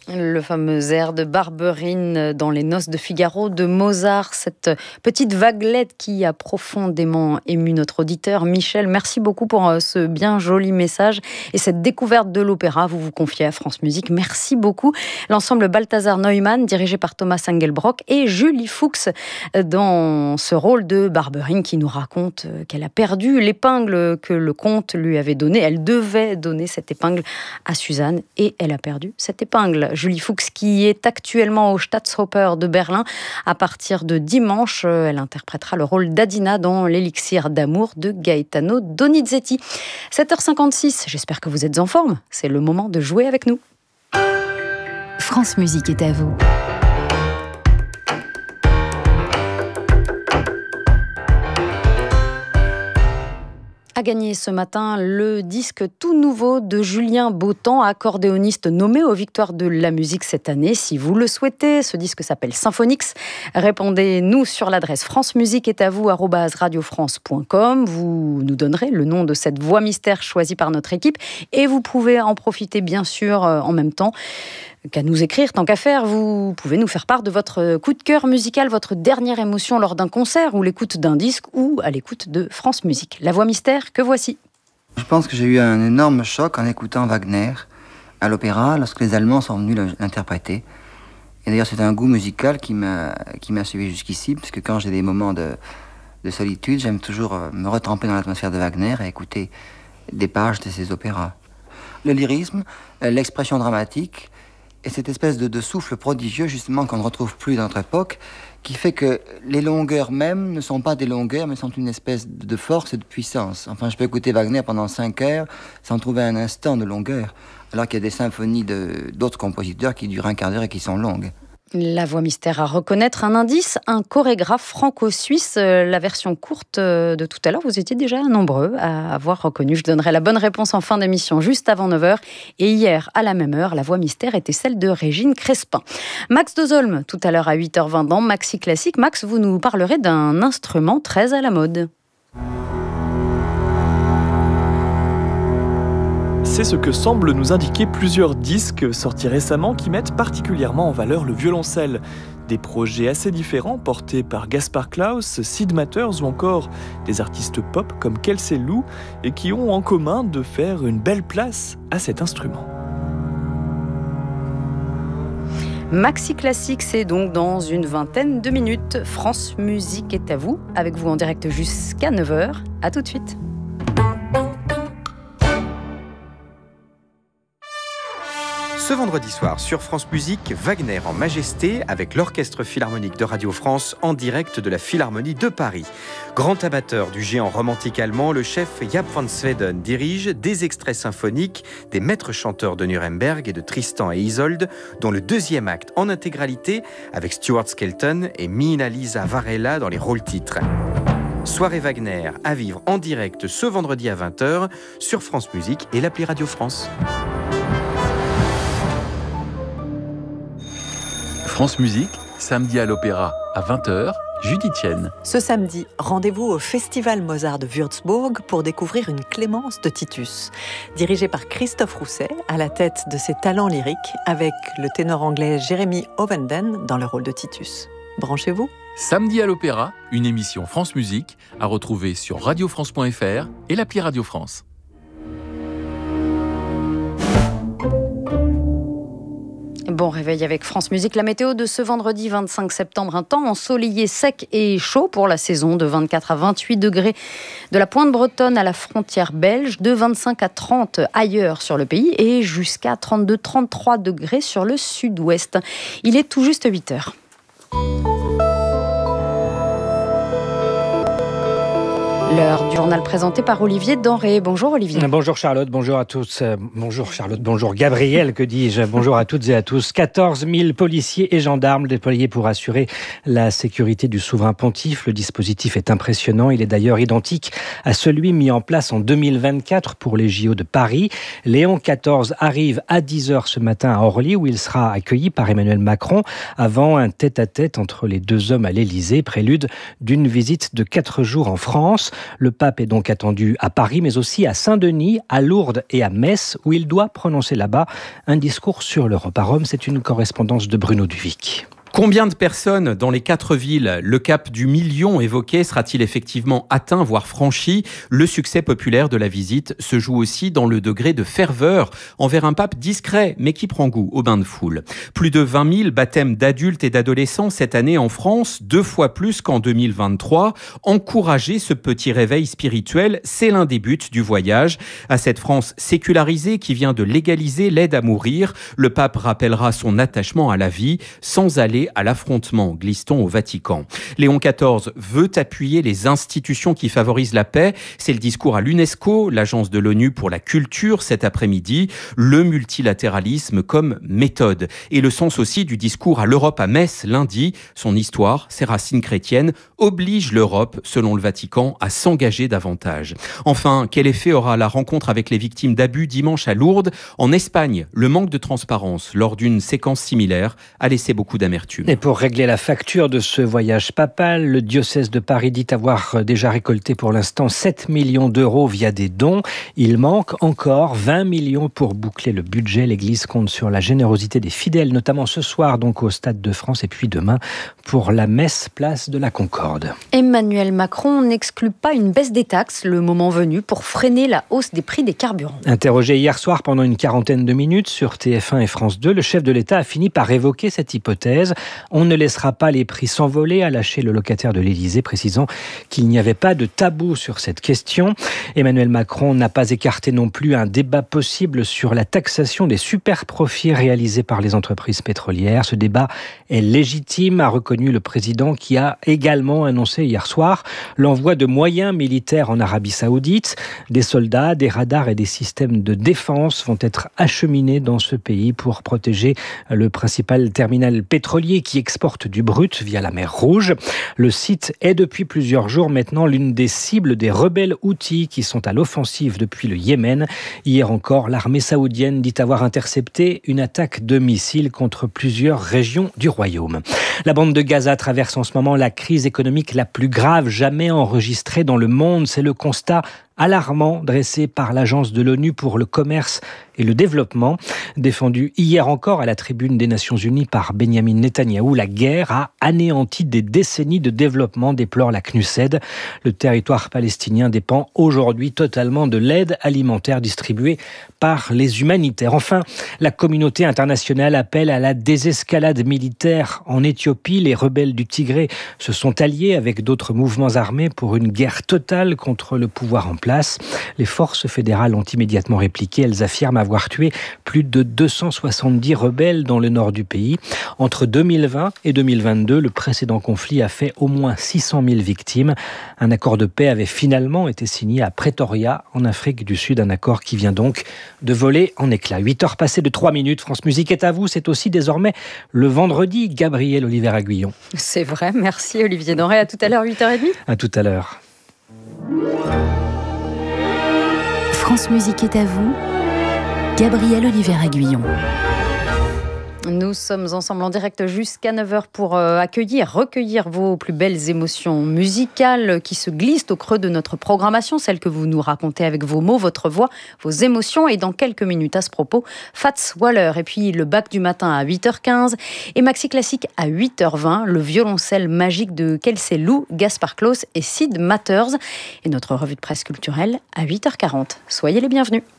Le fameux air de Barberine dans Les Noces de Figaro de Mozart, cette petite vaguelette qui a profondément ému notre auditeur. Michel, merci beaucoup pour ce bien joli message et cette découverte de l'opéra. Vous vous confiez à France Musique. Merci beaucoup. L'ensemble Balthazar Neumann, dirigé par Thomas Engelbrock, et Julie Fuchs dans ce rôle de Barberine qui nous raconte qu'elle a perdu l'épingle que le comte lui avait donnée. Elle devait donner cette épingle à Suzanne et elle a perdu cette épingle. Julie Fuchs qui est actuellement au Staatsoper de Berlin. À partir de dimanche, elle interprétera le rôle d'Adina dans l'élixir d'amour de Gaetano Donizetti. 7h56, j'espère que vous êtes en forme. C'est le moment de jouer avec nous. France Musique est à vous. A gagné ce matin le disque tout nouveau de Julien Bautan, accordéoniste nommé aux Victoires de la musique cette année. Si vous le souhaitez, ce disque s'appelle Symphonix. Répondez-nous sur l'adresse francemusiqueestatvous@radiofrance.com. Vous nous donnerez le nom de cette voix mystère choisie par notre équipe et vous pouvez en profiter bien sûr en même temps qu'à nous écrire, tant qu'à faire. Vous pouvez nous faire part de votre coup de cœur musical, votre dernière émotion lors d'un concert ou l'écoute d'un disque ou à l'écoute de France Musique. La voix mystère que voici. Je pense que j'ai eu un énorme choc en écoutant Wagner à l'opéra lorsque les Allemands sont venus l'interpréter. Et d'ailleurs, c'est un goût musical qui m'a suivi jusqu'ici, parce que quand j'ai des moments de solitude, j'aime toujours me retremper dans l'atmosphère de Wagner et écouter des pages de ses opéras. Le lyrisme, l'expression dramatique, et cette espèce de souffle prodigieux, justement, qu'on ne retrouve plus dans notre époque, qui fait que les longueurs mêmes ne sont pas des longueurs, mais sont une espèce de force et de puissance. Enfin, je peux écouter Wagner pendant 5 heures sans trouver un instant de longueur, alors qu'il y a des symphonies d'autres compositeurs qui durent un quart d'heure et qui sont longues. La voix mystère à reconnaître. Un indice, un chorégraphe franco-suisse. La version courte de tout à l'heure, vous étiez déjà nombreux à avoir reconnu. Je donnerai la bonne réponse en fin d'émission, juste avant 9h. Et hier, à la même heure, la voix mystère était celle de Régine Crespin. Max Dozolm, tout à l'heure à 8h20 dans Maxi Classique. Max, vous nous parlerez d'un instrument très à la mode. C'est ce que semblent nous indiquer plusieurs disques sortis récemment qui mettent particulièrement en valeur le violoncelle. Des projets assez différents portés par Gaspard Klaus, Sid Matters ou encore des artistes pop comme Kelsey Lou et qui ont en commun de faire une belle place à cet instrument. Maxi Classique, c'est donc dans une vingtaine de minutes. France Musique est à vous, avec vous en direct jusqu'à 9h. À tout de suite. Ce vendredi soir sur France Musique, Wagner en majesté avec l'Orchestre Philharmonique de Radio France en direct de la Philharmonie de Paris. Grand amateur du géant romantique allemand, le chef Jaap van Zweden dirige des extraits symphoniques des maîtres chanteurs de Nuremberg et de Tristan et Isolde, dont le deuxième acte en intégralité avec Stuart Skelton et Mina-Lisa Varela dans les rôles-titres. Soirée Wagner à vivre en direct ce vendredi à 20h sur France Musique et l'appli Radio France. France Musique, samedi à l'Opéra à 20h, Judith Tienne. Ce samedi, rendez-vous au Festival Mozart de Würzburg pour découvrir une Clémence de Titus. Dirigée par Christophe Rousset, à la tête de ses talents lyriques, avec le ténor anglais Jeremy Ovenden dans le rôle de Titus. Branchez-vous. Samedi à l'Opéra, une émission France Musique à retrouver sur radiofrance.fr et l'appli Radio France. Bon réveil avec France Musique. La météo de ce vendredi 25 septembre, un temps ensoleillé, sec et chaud pour la saison, de 24 à 28 degrés de la pointe bretonne à la frontière belge, de 25 à 30 ailleurs sur le pays et jusqu'à 32-33 degrés sur le sud-ouest. Il est tout juste 8h. L'heure du journal présenté par Olivier Denré. Bonjour Olivier. Bonjour Charlotte, bonjour à tous. Bonjour Charlotte, bonjour Gabriel, que dis-je. Bonjour à toutes et à tous. 14 000 policiers et gendarmes déployés pour assurer la sécurité du souverain pontife. Le dispositif est impressionnant. Il est d'ailleurs identique à celui mis en place en 2024 pour les JO de Paris. Léon XIV arrive à 10h ce matin à Orly, où il sera accueilli par Emmanuel Macron avant un tête-à-tête entre les deux hommes à l'Élysée, prélude d'une visite de 4 jours en France. Le pape est donc attendu à Paris, mais aussi à Saint-Denis, à Lourdes et à Metz, où il doit prononcer là-bas un discours sur l'Europe. À Rome, c'est une correspondance de Bruno Duvic. Combien de personnes dans les 4 villes? Le cap du million évoqué sera-t-il effectivement atteint, voire franchi? Le succès populaire de la visite se joue aussi dans le degré de ferveur envers un pape discret, mais qui prend goût au bain de foule. Plus de 20 000 baptêmes d'adultes et d'adolescents cette année en France, 2 fois plus qu'en 2023. Encourager ce petit réveil spirituel, c'est l'un des buts du voyage. À cette France sécularisée qui vient de légaliser l'aide à mourir, le pape rappellera son attachement à la vie sans aller à l'affrontement, glisse-t-on au Vatican. Léon XIV veut appuyer les institutions qui favorisent la paix. C'est le discours à l'UNESCO, l'agence de l'ONU pour la culture cet après-midi. Le multilatéralisme comme méthode. Et le sens aussi du discours à l'Europe à Metz lundi. Son histoire, ses racines chrétiennes, oblige l'Europe, selon le Vatican, à s'engager davantage. Enfin, quel effet aura la rencontre avec les victimes d'abus dimanche à Lourdes? En Espagne, le manque de transparence lors d'une séquence similaire a laissé beaucoup d'amertume. Et pour régler la facture de ce voyage papal, le diocèse de Paris dit avoir déjà récolté pour l'instant 7 millions d'euros via des dons. Il manque encore 20 millions pour boucler le budget. L'Église compte sur la générosité des fidèles, notamment ce soir donc au Stade de France et puis demain pour la messe place de la Concorde. Emmanuel Macron n'exclut pas une baisse des taxes le moment venu pour freiner la hausse des prix des carburants. Interrogé hier soir pendant une quarantaine de minutes sur TF1 et France 2, le chef de l'État a fini par évoquer cette hypothèse. On ne laissera pas les prix s'envoler, a lâché le locataire de l'Élysée, précisant qu'il n'y avait pas de tabou sur cette question. Emmanuel Macron n'a pas écarté non plus un débat possible sur la taxation des super-profits réalisés par les entreprises pétrolières. Ce débat est légitime, a reconnu le président, qui a également annoncé hier soir l'envoi de moyens militaires en Arabie Saoudite. Des soldats, des radars et des systèmes de défense vont être acheminés dans ce pays pour protéger le principal terminal pétrolier qui exporte du brut via la mer Rouge. Le site est depuis plusieurs jours maintenant l'une des cibles des rebelles houthis qui sont à l'offensive depuis le Yémen. Hier encore, l'armée saoudienne dit avoir intercepté une attaque de missiles contre plusieurs régions du royaume. La bande de Gaza traverse en ce moment la crise économique la plus grave jamais enregistrée dans le monde. C'est le constat alarmant dressé par l'Agence de l'ONU pour le commerce et le développement. Défendu hier encore à la tribune des Nations Unies par Benyamin Netanyahou, la guerre a anéanti des décennies de développement, déplore la CNUSED. Le territoire palestinien dépend aujourd'hui totalement de l'aide alimentaire distribuée par les humanitaires. Enfin, la communauté internationale appelle à la désescalade militaire en Éthiopie. Les rebelles du Tigré se sont alliés avec d'autres mouvements armés pour une guerre totale contre le pouvoir en place. Les forces fédérales ont immédiatement répliqué. Elles affirment avoir tué plus de 270 rebelles dans le nord du pays. Entre 2020 et 2022, le précédent conflit a fait au moins 600 000 victimes. Un accord de paix avait finalement été signé à Pretoria, en Afrique du Sud. Un accord qui vient donc de voler en éclats. 8h passées de 3 minutes. France Musique est à vous. C'est aussi désormais le vendredi. Gabriel Oliver-Aguillon. C'est vrai. Merci Olivier Denré. À tout à l'heure, 8h30. À tout à l'heure. France Musique est à vous. Gabriel Oliver-Aguillon. Nous sommes ensemble en direct jusqu'à 9h pour recueillir vos plus belles émotions musicales qui se glissent au creux de notre programmation, celles que vous nous racontez avec vos mots, votre voix, vos émotions. Et dans quelques minutes à ce propos, Fats Waller et puis le bac du matin à 8h15 et Maxi Classique à 8h20, le violoncelle magique de Kelsey Lou, Gaspard Claus et Sid Matters et notre revue de presse culturelle à 8h40. Soyez les bienvenus.